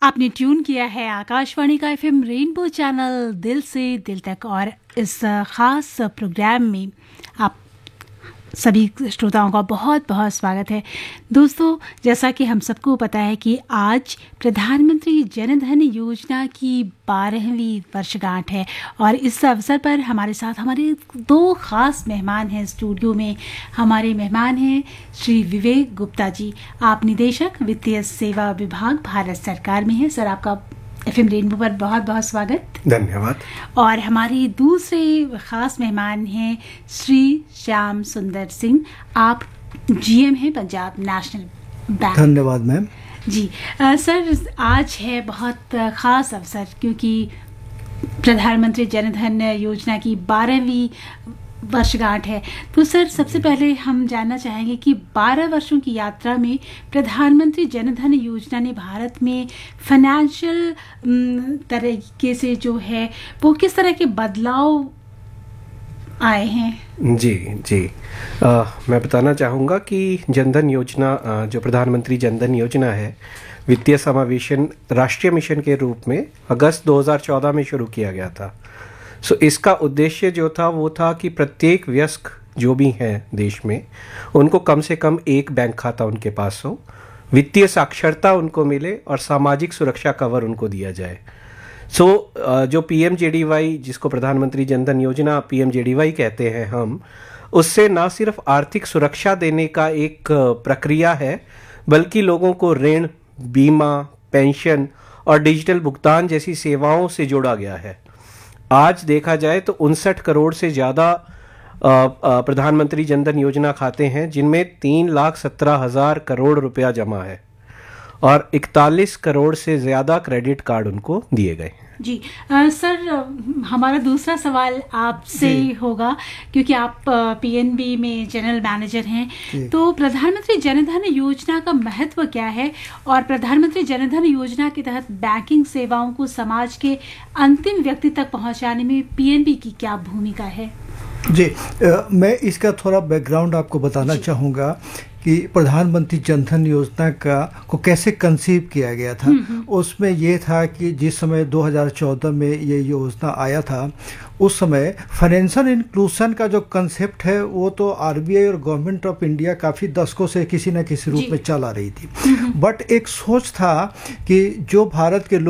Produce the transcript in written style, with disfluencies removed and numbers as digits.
आपने ट्यून किया है आकाशवाणी का एफएम रेनबो चैनल दिल से दिल तक, और इस खास प्रोग्राम में आप सभी श्रोताओं का बहुत बहुत स्वागत है। दोस्तों, जैसा कि हम सबको पता है कि आज प्रधानमंत्री जन धन योजना की 12वीं वर्षगांठ है, और इस अवसर पर हमारे साथ हमारे दो खास मेहमान हैं स्टूडियो में। हमारे मेहमान हैं श्री विवेक गुप्ता जी, आप निदेशक वित्तीय सेवा विभाग भारत सरकार में हैं। सर, आपका एफएम रेनबो पर बहुत बहुत स्वागत। धन्यवाद। और हमारे दूसरे खास मेहमान हैं श्री श्याम सुंदर सिंह, आप जीएम हैं पंजाब नेशनल बैंक। धन्यवाद मैम जी। सर, आज है बहुत खास अवसर क्योंकि प्रधानमंत्री जन धन योजना की 12वीं वर्षगांठ है। तो सर, सबसे पहले हम जानना चाहेंगे कि 12 वर्षों की यात्रा में प्रधानमंत्री जन धन योजना ने भारत में फाइनेंशियल तरीके से जो है वो किस तरह के बदलाव आए हैं? जी मैं बताना चाहूँगा कि जनधन योजना जो प्रधानमंत्री जनधन योजना है, वित्तीय समावेशन राष्ट्रीय मिशन के रूप में अगस्त 2014 में शुरू किया गया था। इसका उद्देश्य जो था वो था कि प्रत्येक वयस्क जो भी हैं देश में, उनको कम से कम एक बैंक खाता उनके पास हो, वित्तीय साक्षरता उनको मिले और सामाजिक सुरक्षा कवर उनको दिया जाए। जो पीएमजेडीवाई, जिसको प्रधानमंत्री जनधन योजना पीएमजेडीवाई कहते हैं हम, उससे ना सिर्फ आर्थिक सुरक्षा देने का एक प्रक्रिया है, बल्कि लोगों को ऋण, बीमा, पेंशन और डिजिटल भुगतान जैसी सेवाओं से जोड़ा गया है। आज देखा जाए तो 59 करोड़ से ज़्यादा प्रधानमंत्री जनधन योजना खाते हैं, जिनमें 3,17,000 करोड़ रुपया जमा है और 41 करोड़ से ज़्यादा क्रेडिट कार्ड उनको दिए गए। जी सर, हमारा दूसरा सवाल आपसे होगा क्योंकि आप पीएनबी में जनरल मैनेजर हैं। तो प्रधानमंत्री जन धन योजना का महत्व क्या है, और प्रधानमंत्री जन धन योजना के तहत बैंकिंग सेवाओं को समाज के अंतिम व्यक्ति तक पहुंचाने में पीएनबी की क्या भूमिका है? जी, मैं इसका थोड़ा बैकग्राउंड आपको बताना चाहूँगा कि प्रधानमंत्री जनधन योजना को कैसे कंसीव किया गया था। उसमें ये था कि जिस समय 2014 में ये योजना आया था, उस समय फाइनेंशियल इंक्लूजन का जो कंसेप्ट है वो तो आरबीआई और गवर्नमेंट ऑफ इंडिया काफ़ी दशकों से किसी न किसी रूप में चला रही थी। बट एक सोच था कि जो भारत के